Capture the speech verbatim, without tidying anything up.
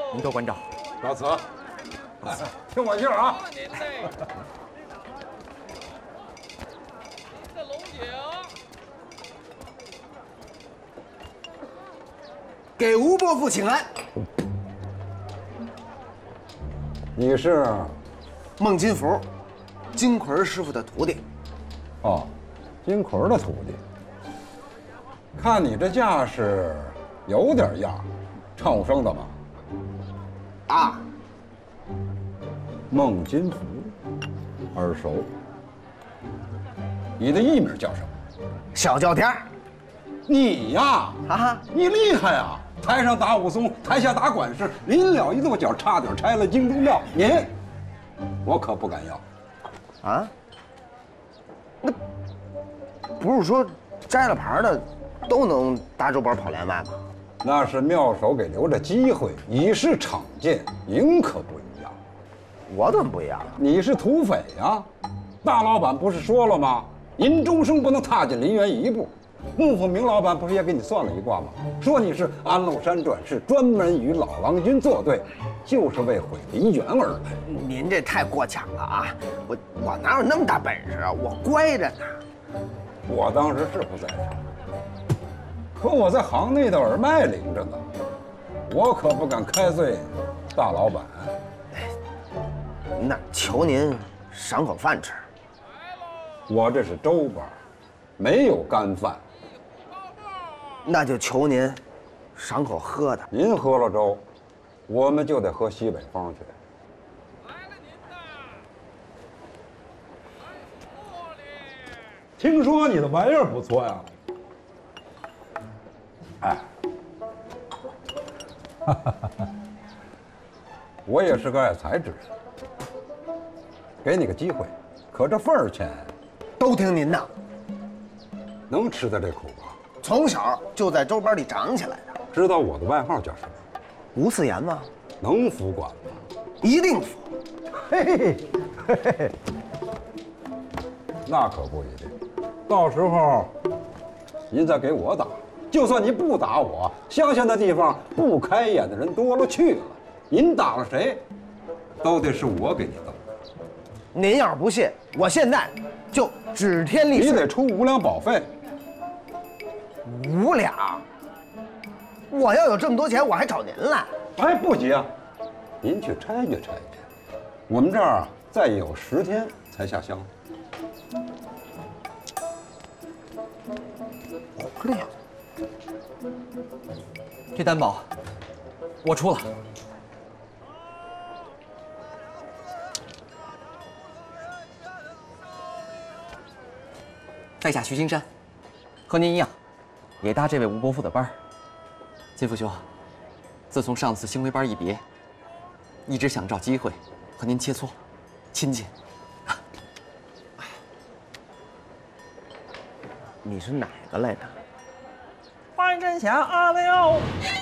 您多关照。 老慈，哎，听我信儿啊！ 您这，您的龙井， 给吴伯父请安。 你是？ 孟金福，金奎师傅的徒弟。 哦，金奎的徒弟。看你这架势，有点样，唱武生的吧？ 啊， 孟金福，耳熟。你的艺名叫什么？ 小叫天儿。 你呀， 啊， 你厉害啊！台上打武松，台下打管事，临了一跺脚，差点拆了京都庙。你，我可不敢要。 啊？那不是说摘了牌的都能打周班跑连外吗？ 那是妙手给留着机会，以示惩戒，赢可不一样。 我怎么不一样了？ 你是土匪呀！大老板不是说了吗？您终生不能踏进林园一步。穆凤鸣老板不是也给你算了一卦吗？说你是安禄山转世，专门与老郎君作对，就是为毁林园而来。 您这太过奖了啊！我我哪有那么大本事啊？我乖着呢。 我当时是不在场，可我在行内的耳麦灵着呢，我可不敢开罪大老板。 那求您赏口饭吃。 我这是粥班，没有干饭。 那就求您赏口喝的。 您喝了粥，我们就得喝西北风去。 来了您的，茉莉， 听说你的玩意儿不错呀。 哎，我也是个爱财之人，给你个机会，可这份儿钱都听您的。 能吃得这苦吧？ 从小就在粥班里长起来的。 知道我的外号叫什么？ 吴四言吗？ 能服管吗？ 一定服。 嘿嘿嘿嘿嘿，那可不一定。到时候您再给我打，就算您不打我，乡下那地方不开眼的人多了去了，您打了谁，都得是我给您斗。 您要是不信，我现在就指天立你誓。 得出五两保费。 五两？我要有这么多钱，我还找您来？ 哎，不急啊，您去拆解拆解。我们这儿啊，再有十天才下乡。 不亮。 这担保我出了。在下徐金山，和您一样，也搭这位吴伯父的班儿。金福兄，自从上次星辉班一别，一直想找机会和您切磋、亲近。 你是哪个来着？ 欢真想阿廖。